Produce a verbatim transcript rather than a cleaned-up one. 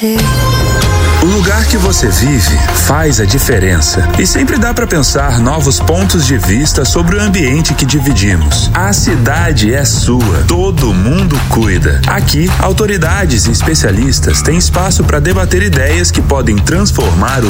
O lugar que você vive faz a diferença e sempre dá para pensar novos pontos de vista sobre o ambiente que dividimos. A cidade é sua, todo mundo cuida. Aqui, autoridades e especialistas têm espaço para debater ideias que podem transformar o